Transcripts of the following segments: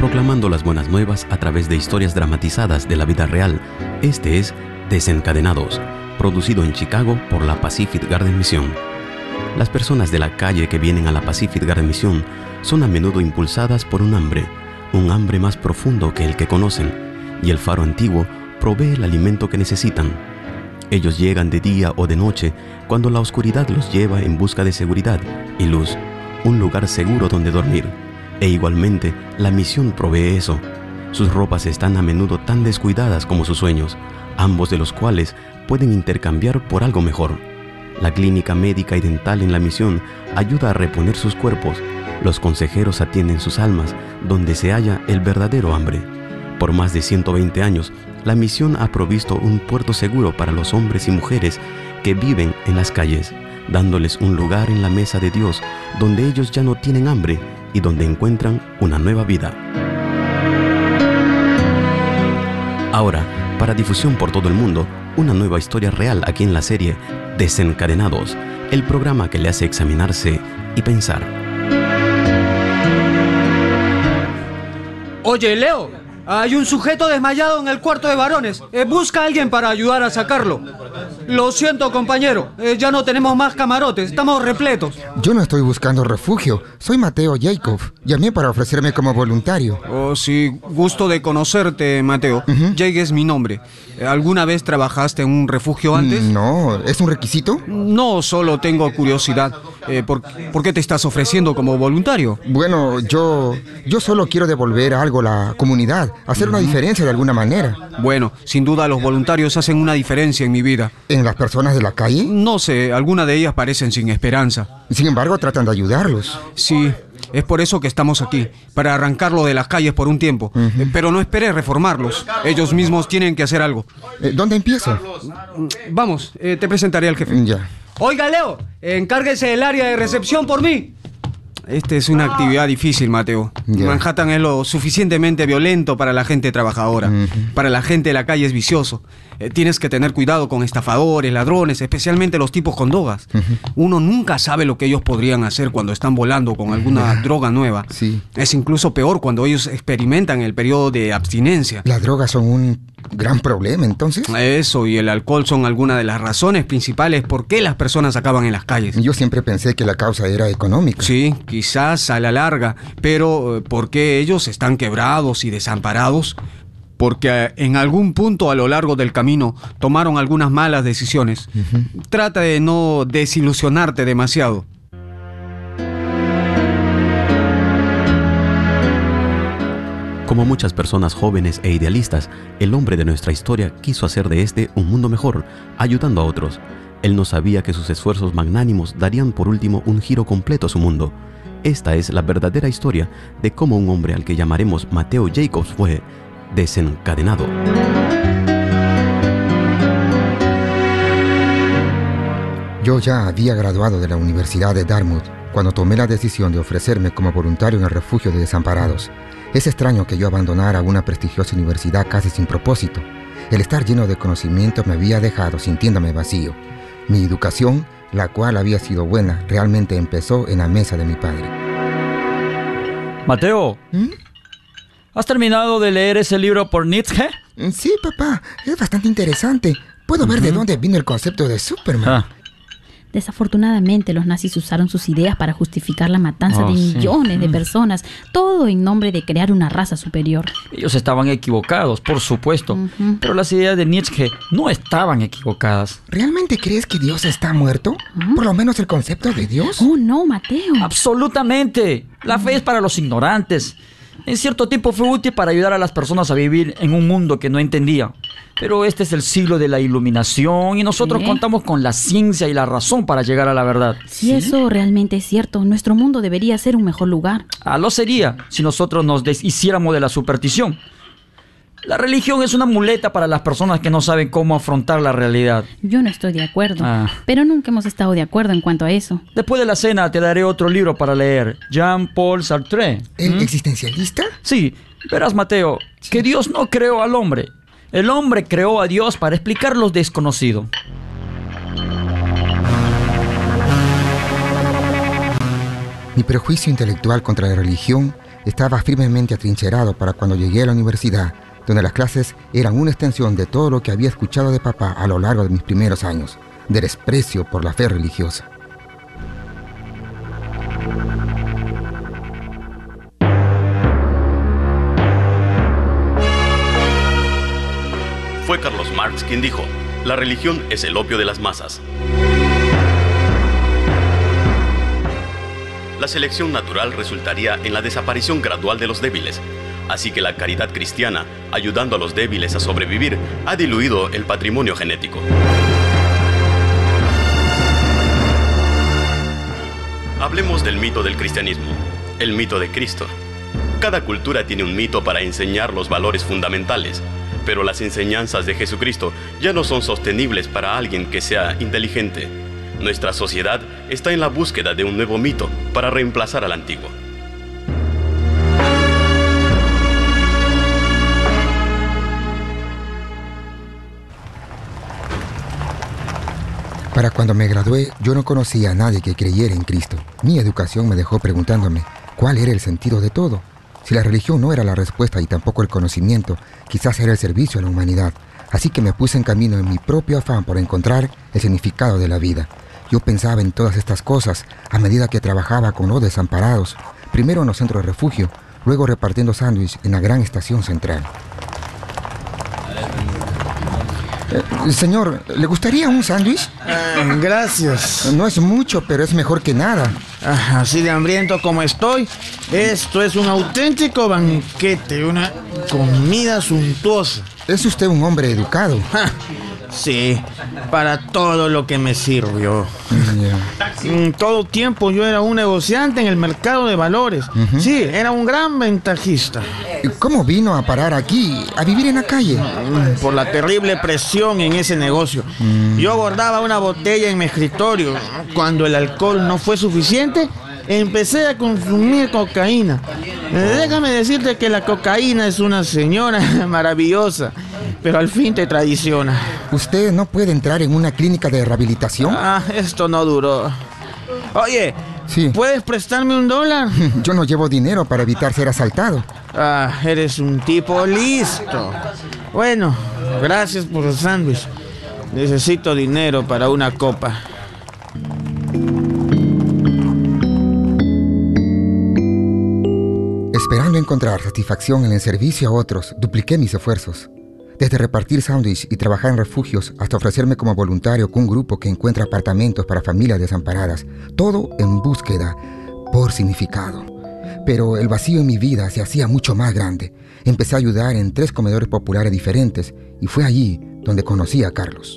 proclamando las buenas nuevas a través de historias dramatizadas de la vida real. Este es Desencadenados, producido en Chicago por la Pacific Garden Mission. Las personas de la calle que vienen a la Pacific Garden Mission son a menudo impulsadas por un hambre más profundo que el que conocen, y el faro antiguo provee el alimento que necesitan. Ellos llegan de día o de noche cuando la oscuridad los lleva en busca de seguridad y luz, un lugar seguro donde dormir. E igualmente, la misión provee eso. Sus ropas están a menudo tan descuidadas como sus sueños, ambos de los cuales pueden intercambiar por algo mejor. La clínica médica y dental en la misión ayuda a reponer sus cuerpos. Los consejeros atienden sus almas, donde se halla el verdadero hambre. Por más de 120 años, la misión ha provisto un puerto seguro para los hombres y mujeres que viven en las calles, dándoles un lugar en la mesa de Dios, donde ellos ya no tienen hambre y donde encuentran una nueva vida. Ahora, para difusión por todo el mundo, una nueva historia real aquí en la serie Desencadenados, el programa que le hace examinarse y pensar. Oye, Leo, hay un sujeto desmayado en el cuarto de varones. Busca a alguien para ayudar a sacarlo. Lo siento, compañero. Ya no tenemos más camarotes. Estamos repletos. Yo no estoy buscando refugio. Soy Mateo Jacob. Llamé para ofrecerme como voluntario. Oh, sí. Gusto de conocerte, Mateo. Jake es mi nombre. ¿Alguna vez trabajaste en un refugio antes? No. ¿Es un requisito? No, solo tengo curiosidad. ¿Por qué te estás ofreciendo como voluntario? Bueno, yo solo quiero devolver algo a la comunidad. Hacer una diferencia de alguna manera. Bueno, sin duda los voluntarios hacen una diferencia en mi vida. ¿En las personas de la calle? No sé, algunas de ellas parecen sin esperanza. Sin embargo, tratan de ayudarlos. Sí, es por eso que estamos aquí, para arrancarlo de las calles por un tiempo. Pero no esperes reformarlos. Ellos mismos tienen que hacer algo. ¿Dónde empiezo? Vamos, te presentaré al jefe. Ya. Oiga, Leo, encárguese del área de recepción por mí. Esta es una actividad difícil, Mateo. Manhattan es lo suficientemente violento para la gente trabajadora. Para la gente de la calle es vicioso. Tienes que tener cuidado con estafadores, ladrones, especialmente los tipos con drogas. Uno nunca sabe lo que ellos podrían hacer cuando están volando con alguna droga nueva. Sí. Es incluso peor cuando ellos experimentan el periodo de abstinencia. ¿Las drogas son un gran problema, entonces? Eso y el alcohol son algunas de las razones principales por qué las personas acaban en las calles. Yo siempre pensé que la causa era económica. Sí, quizás a la larga, pero ¿por qué ellos están quebrados y desamparados? Porque en algún punto a lo largo del camino tomaron algunas malas decisiones. Trata de no desilusionarte demasiado. Como muchas personas jóvenes e idealistas, el hombre de nuestra historia quiso hacer de este un mundo mejor, ayudando a otros. Él no sabía que sus esfuerzos magnánimos darían por último un giro completo a su mundo. Esta es la verdadera historia de cómo un hombre al que llamaremos Mateo Jacobs fue desencadenado. Yo ya había graduado de la Universidad de Dartmouth cuando tomé la decisión de ofrecerme como voluntario en el refugio de desamparados. Es extraño que yo abandonara una prestigiosa universidad casi sin propósito. El estar lleno de conocimiento me había dejado sintiéndome vacío. Mi educación, la cual había sido buena, realmente empezó en la mesa de mi padre. Mateo, ¿has terminado de leer ese libro por Nietzsche? Sí, papá, es bastante interesante. Puedo ver de dónde vino el concepto de Superman. Desafortunadamente, los nazis usaron sus ideas para justificar la matanza de millones de personas, todo en nombre de crear una raza superior. Ellos estaban equivocados, por supuesto, pero las ideas de Nietzsche no estaban equivocadas. ¿Realmente crees que Dios está muerto? ¿Por lo menos el concepto de Dios? Oh, no, Mateo. Absolutamente. La fe es para los ignorantes. En cierto tiempo fue útil para ayudar a las personas a vivir en un mundo que no entendía. Pero este es el siglo de la iluminación y nosotros contamos con la ciencia y la razón para llegar a la verdad. Si eso realmente es cierto, nuestro mundo debería ser un mejor lugar. Lo sería si nosotros nos deshiciéramos de la superstición. La religión es una muleta para las personas que no saben cómo afrontar la realidad. Yo no estoy de acuerdo, pero nunca hemos estado de acuerdo en cuanto a eso. Después de la cena te daré otro libro para leer, Jean-Paul Sartre. ¿El existencialista? Sí, verás, Mateo, que Dios no creó al hombre. El hombre creó a Dios para explicar lo desconocido. Mi prejuicio intelectual contra la religión Estaba firmemente atrincherado para cuando llegué a la universidad, donde las clases eran una extensión de todo lo que había escuchado de papá a lo largo de mis primeros años, de desprecio por la fe religiosa. Fue Carlos Marx quien dijo: la religión es el opio de las masas. La selección natural resultaría en la desaparición gradual de los débiles, así que la caridad cristiana, ayudando a los débiles a sobrevivir, ha diluido el patrimonio genético. Hablemos del mito del cristianismo, el mito de Cristo. Cada cultura tiene un mito para enseñar los valores fundamentales, pero las enseñanzas de Jesucristo ya no son sostenibles para alguien que sea inteligente. Nuestra sociedad está en la búsqueda de un nuevo mito para reemplazar al antiguo. Para cuando me gradué, yo no conocía a nadie que creyera en Cristo. Mi educación me dejó preguntándome cuál era el sentido de todo. Si la religión no era la respuesta y tampoco el conocimiento, quizás era el servicio a la humanidad. Así que me puse en camino en mi propio afán por encontrar el significado de la vida. Yo pensaba en todas estas cosas a medida que trabajaba con los desamparados, primero en los centros de refugio, luego repartiendo sándwich en la gran estación central. Señor, ¿le gustaría un sándwich? Gracias. No es mucho, pero es mejor que nada. Así de hambriento como estoy, esto es un auténtico banquete, una comida suntuosa. Es usted un hombre educado. Sí, para todo lo que me sirvió. En todo tiempo yo era un negociante en el mercado de valores. Sí, era un gran ventajista. ¿Cómo vino a parar aquí, a vivir en la calle? Por la terrible presión en ese negocio. Yo guardaba una botella en mi escritorio. Cuando el alcohol no fue suficiente, empecé a consumir cocaína. Déjame decirte que la cocaína es una señora maravillosa, pero al fin te traiciona. ¿Usted no puede entrar en una clínica de rehabilitación? Esto no duró. Oye, sí. ¿Puedes prestarme $1? Yo no llevo dinero para evitar ser asaltado. Eres un tipo listo. Bueno, gracias por el sándwich. Necesito dinero para una copa. Esperando encontrar satisfacción en el servicio a otros, dupliqué mis esfuerzos. Desde repartir sándwich y trabajar en refugios hasta ofrecerme como voluntario con un grupo que encuentra apartamentos para familias desamparadas, todo en búsqueda por significado. Pero el vacío en mi vida se hacía mucho más grande. Empecé a ayudar en 3 comedores populares diferentes y fue allí donde conocí a Carlos.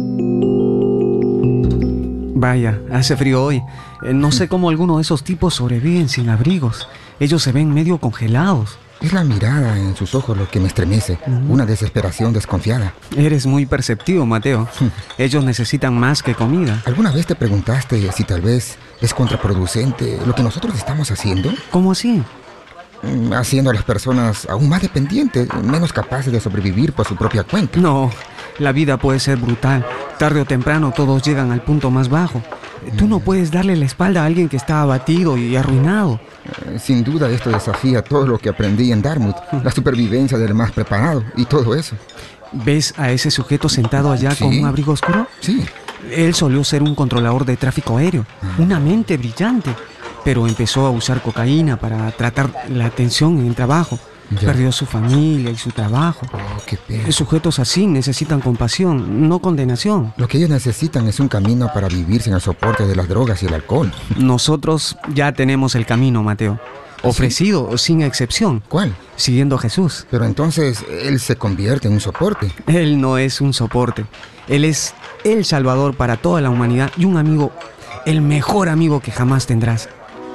Vaya, hace frío hoy. No sé cómo algunos de esos tipos sobreviven sin abrigos. Ellos se ven medio congelados. Es la mirada en sus ojos lo que me estremece, una desesperación desconfiada. Eres muy perceptivo, Mateo. Ellos necesitan más que comida. ¿Alguna vez te preguntaste si tal vez es contraproducente lo que nosotros estamos haciendo? ¿Cómo así? Haciendo a las personas aún más dependientes, menos capaces de sobrevivir por su propia cuenta. No, la vida puede ser brutal. Tarde o temprano todos llegan al punto más bajo. Tú no puedes darle la espalda a alguien que está abatido y arruinado. Sin duda esto desafía todo lo que aprendí en Dartmouth, la supervivencia del más preparado y todo eso. ¿Ves a ese sujeto sentado allá con un abrigo oscuro? Sí. Él solía ser un controlador de tráfico aéreo, una mente brillante, pero empezó a usar cocaína para tratar la tensión en el trabajo. Ya. Perdió su familia y su trabajo. Qué pena. Sujetos así necesitan compasión, no condenación. Lo que ellos necesitan es un camino para vivir sin el soporte de las drogas y el alcohol. Nosotros ya tenemos el camino, Mateo. Ofrecido, sin excepción. ¿Cuál? Siguiendo a Jesús. Pero entonces él se convierte en un soporte. Él no es un soporte. Él es el Salvador para toda la humanidad y un amigo, el mejor amigo que jamás tendrás.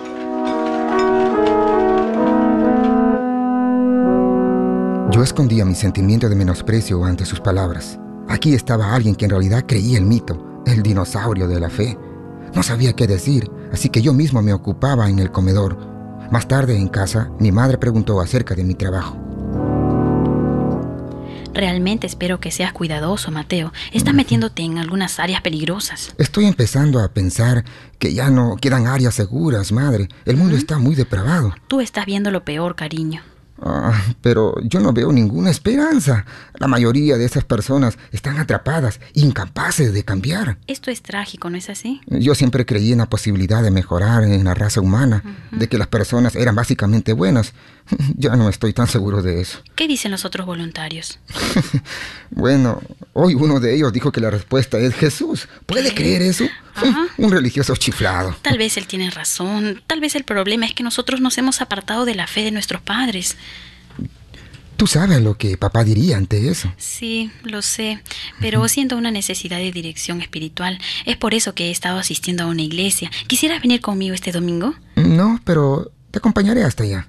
Yo escondía mi sentimiento de menosprecio ante sus palabras. Aquí estaba alguien que en realidad creía el mito, el dinosaurio de la fe. No sabía qué decir, así que yo mismo me ocupaba en el comedor. Más tarde, en casa, mi madre preguntó acerca de mi trabajo. Realmente espero que seas cuidadoso, Mateo. Estás metiéndote en algunas áreas peligrosas. Estoy empezando a pensar que ya no quedan áreas seguras, madre. El mundo está muy depravado. Tú estás viendo lo peor, cariño. Pero yo no veo ninguna esperanza. La mayoría de esas personas están atrapadas, incapaces de cambiar. Esto es trágico, ¿no es así? Yo siempre creí en la posibilidad de mejorar en la raza humana, de que las personas eran básicamente buenas. Ya no estoy tan seguro de eso. ¿Qué dicen los otros voluntarios? Bueno, hoy uno de ellos dijo que la respuesta es Jesús. ¿Puede creer eso? Un religioso chiflado. Tal vez él tiene razón. Tal vez el problema es que nosotros nos hemos apartado de la fe de nuestros padres. ¿Tú sabes lo que papá diría ante eso? Sí, lo sé, pero siento una necesidad de dirección espiritual. Es por eso que he estado asistiendo a una iglesia. ¿Quisieras venir conmigo este domingo? No, pero te acompañaré hasta allá.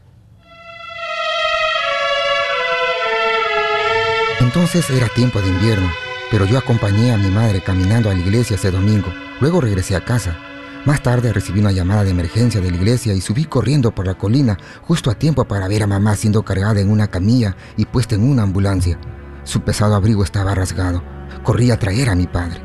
Entonces era tiempo de invierno, pero yo acompañé a mi madre caminando a la iglesia ese domingo. Luego regresé a casa. Más tarde recibí una llamada de emergencia de la iglesia y subí corriendo por la colina justo a tiempo para ver a mamá siendo cargada en una camilla y puesta en una ambulancia. Su pesado abrigo estaba rasgado. Corrí a traer a mi padre.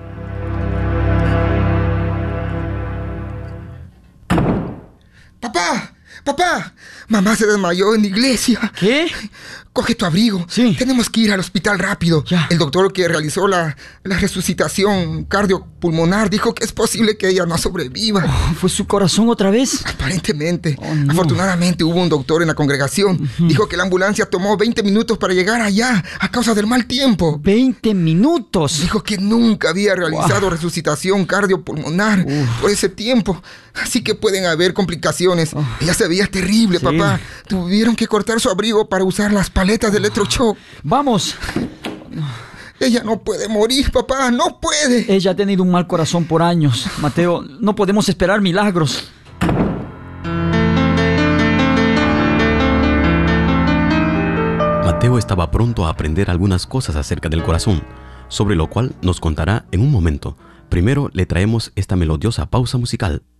¡Papá! ¡Papá! Mamá se desmayó en la iglesia. ¿Qué? Coge tu abrigo. Sí. Tenemos que ir al hospital rápido. Ya. El doctor que realizó la resucitación cardiopulmonar dijo que es posible que ella no sobreviva. ¿Fue su corazón otra vez? Aparentemente. No. Afortunadamente hubo un doctor en la congregación. Dijo que la ambulancia tomó 20 minutos para llegar allá a causa del mal tiempo. 20 minutos. Dijo que nunca había realizado resucitación cardiopulmonar por ese tiempo. Así que pueden haber complicaciones. Ella se veía terrible, Sí. papá. Tuvieron que cortar su abrigo para usar las paletas de electroshock. Vamos. Ella no puede morir, papá. No puede. Ella ha tenido un mal corazón por años. Mateo, no podemos esperar milagros. Mateo estaba pronto a aprender algunas cosas acerca del corazón, sobre lo cual nos contará en un momento. Primero le traemos esta melodiosa pausa musical.